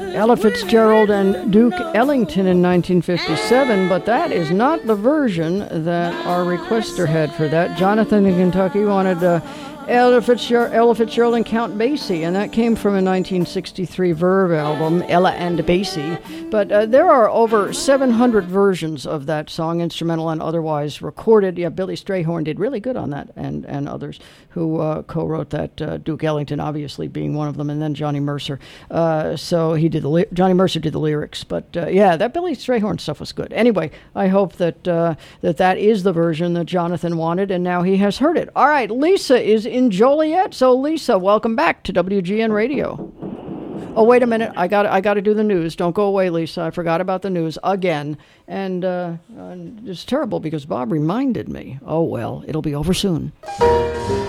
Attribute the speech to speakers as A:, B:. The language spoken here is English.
A: Ella Fitzgerald and Duke Ellington in 1957, but that is not the version that our requester had for that. Jonathan in Kentucky wanted Ella Fitzgerald and Count Basie, and that came from a 1963 Verve album, Ella and Basie. But there are over 700 versions of that song, instrumental and otherwise recorded. Yeah, Billy Strayhorn did really good on that, and others who co-wrote that, Duke Ellington obviously being one of them, and then Johnny Mercer. So he did Johnny Mercer did the lyrics. But yeah, that Billy Strayhorn stuff was good. Anyway, I hope that that is the version that Jonathan wanted, and now he has heard it. All right, Lisa is in Joliet. So Lisa, welcome back to WGN Radio. Oh, wait a minute. I got to do the news. Don't go away, Lisa. I forgot about the news again. And it's terrible because Bob reminded me. Oh, well, it'll be over soon.